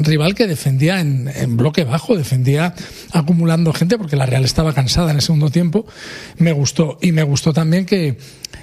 rival que defendía en bloque bajo, defendía acumulando gente, porque la Real estaba cansada en el segundo tiempo. Me gustó. Y me gustó también que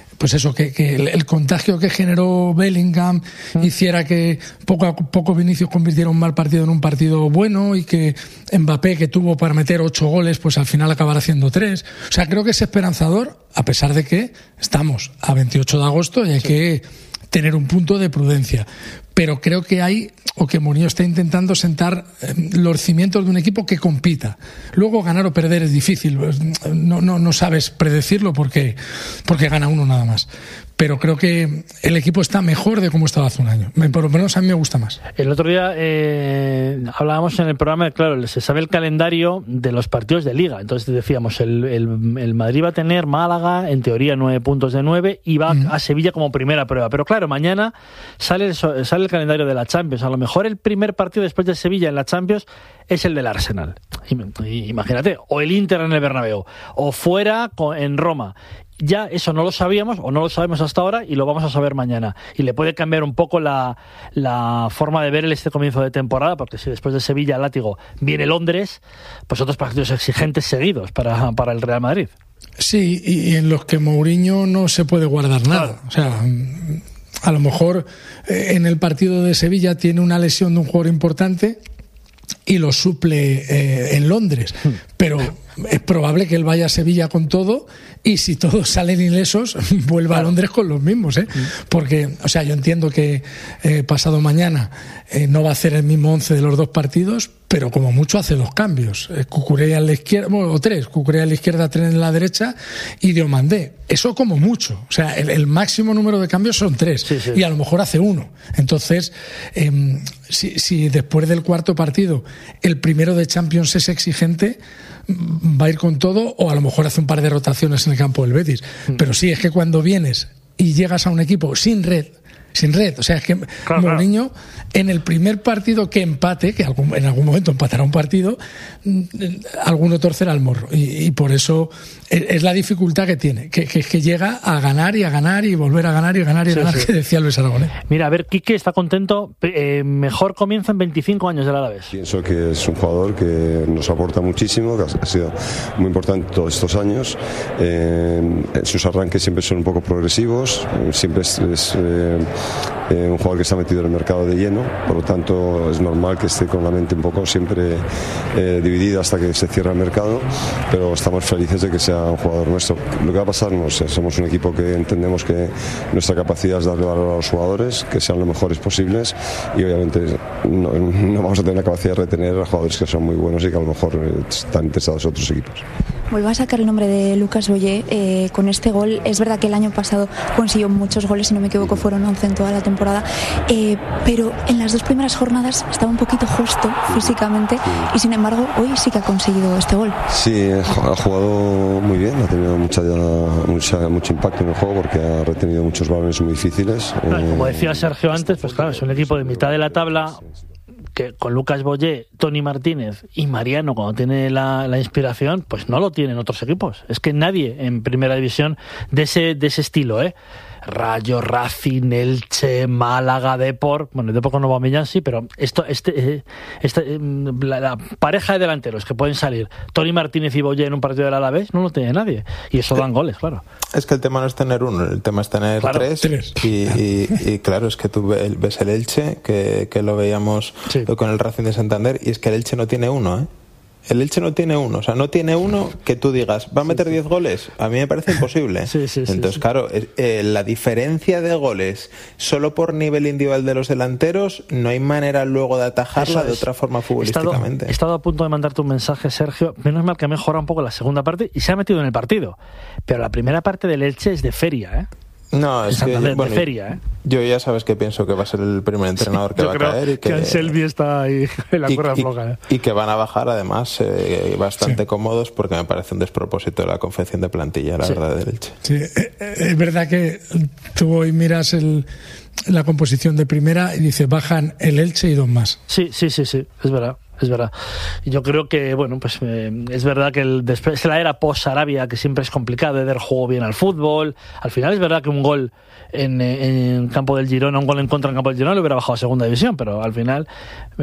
el contagio que generó Bellingham hiciera que poco a poco Vinicius convirtiera un mal partido en un partido bueno, y que Mbappé, que tuvo para meter 8 goles, pues al final acabará haciendo 3. O sea, creo que es esperanzador, a pesar de que estamos a 28 de agosto y hay que tener un punto de prudencia. Pero creo que Mourinho está intentando sentar los cimientos de un equipo que compita. Luego ganar o perder es difícil, no sabes predecirlo porque gana uno nada más. Pero creo que el equipo está mejor de como estaba hace un año. Por lo menos a mí me gusta más. El otro día hablábamos en el programa, claro, se sabe el calendario de los partidos de Liga. Entonces decíamos, el Madrid va a tener Málaga, en teoría 9 puntos de 9, y va a Sevilla como primera prueba. Pero claro, mañana sale el calendario de la Champions. A lo mejor el primer partido después de Sevilla en la Champions es el del Arsenal. Imagínate, o el Inter en el Bernabéu, o fuera en Roma. Ya eso no lo sabíamos, o no lo sabemos hasta ahora, y lo vamos a saber mañana. Y le puede cambiar un poco la forma de ver este comienzo de temporada, porque si después de Sevilla, látigo, viene Londres, pues otros partidos exigentes seguidos para el Real Madrid. Sí, y en los que Mourinho no se puede guardar nada. O sea, a lo mejor en el partido de Sevilla tiene una lesión de un jugador importante y lo suple en Londres, pero es probable que él vaya a Sevilla con todo, y si todos salen ilesos, vuelva a Londres con los mismos, porque, o sea, yo entiendo que pasado mañana no va a hacer el mismo 11 de los 2 partidos, pero como mucho hace 2 cambios. Cucurella a la izquierda, o 3, Cucurella a la izquierda, 3 en la derecha, y Diomandé. Eso como mucho. O sea, el máximo número de cambios son 3, sí. Y a lo mejor hace 1. Entonces, si después del cuarto partido el primero de Champions es exigente, va a ir con todo, o a lo mejor hace un par de rotaciones en el campo del Betis. Pero sí, es que cuando vienes y llegas a un equipo sin red, o sea, es que Mourinho, en el primer partido que empate, que en algún momento empatará un partido, alguno torcerá el morro, y por eso es la dificultad que tiene, que llega a ganar y a ganar y volver a ganar y ganar y ganar, que decía Luis Aragonés. Mira, a ver, Quique está contento, mejor comienza en 25 años del Alavés. Pienso que es un jugador que nos aporta muchísimo, que ha sido muy importante todos estos años. Sus arranques siempre son un poco progresivos, siempre es un jugador que está metido en el mercado de lleno, por lo tanto es normal que esté con la mente un poco siempre dividida hasta que se cierra el mercado, pero estamos felices de que sea un jugador nuestro. Lo que va a pasar, no sé, somos un equipo que entendemos que nuestra capacidad es darle valor a los jugadores, que sean lo mejores posibles, y obviamente no vamos a tener la capacidad de retener a jugadores que son muy buenos y que a lo mejor están interesados en otros equipos. Vuelvo a sacar el nombre de Lucas Boyé con este gol. Es verdad que el año pasado consiguió muchos goles, si no me equivoco fueron 11 en toda la temporada, pero en las 2 primeras jornadas estaba un poquito justo físicamente, y sin embargo hoy sí que ha conseguido este gol. Sí, ha jugado muy bien, ha tenido mucho impacto en el juego, porque ha retenido muchos balones muy difíciles. Como decía Sergio antes, pues claro, es un equipo de mitad de la tabla, que con Lucas Boyé, Toni Martínez y Mariano, cuando tiene la inspiración, pues no lo tienen otros equipos. Es que nadie en primera división de ese estilo, Rayo, Racing, Elche, Málaga, Depor, bueno, Depor con Nuevo Millán sí, pero la pareja de delanteros que pueden salir, Toni Martínez y Boyé en un partido del Alavés, no lo tiene nadie, y eso dan goles, claro. Es que el tema no es tener uno, el tema es tener 3. Y claro, es que tú ves el Elche, que lo veíamos con el Racing de Santander, y es que el Elche no tiene uno, El Elche no tiene uno, o sea, no tiene uno que tú digas, ¿va a meter 10 goles? A mí me parece imposible. Entonces, claro, la diferencia de goles solo por nivel individual de los delanteros, no hay manera luego de atajarla de otra forma futbolísticamente. He estado a punto de mandarte un mensaje, Sergio. Menos mal que ha mejorado un poco la segunda parte y se ha metido en el partido. Pero la primera parte del Elche es de feria, No, es que, de feria, Yo ya sabes que pienso que va a ser el primer entrenador que va a caer, y que Anselmi está ahí en la cuerda floja. Y que van a bajar además bastante cómodos, porque me parece un despropósito de la confección de plantilla, la verdad, del Elche. Sí, es verdad que tú hoy miras la composición de primera y dices, bajan el Elche y 2 más. Sí, es verdad. Es verdad. Yo creo que, bueno, pues es verdad que después de la era post-Sarabia, que siempre es complicado de dar juego bien al fútbol, al final es verdad que un gol en campo del Girona, un gol en contra en campo del Girona, lo hubiera bajado a segunda división, pero al final